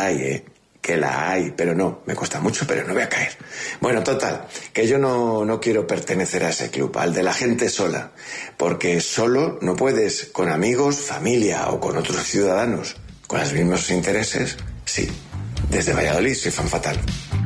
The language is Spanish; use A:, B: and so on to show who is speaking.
A: hay, que la hay, pero no, me cuesta mucho, pero no voy a caer. Bueno, total, que yo no quiero pertenecer a ese club, al de la gente sola, porque solo no puedes, con amigos, familia o con otros ciudadanos con los mismos intereses, sí. Desde Valladolid soy Fan Fatal.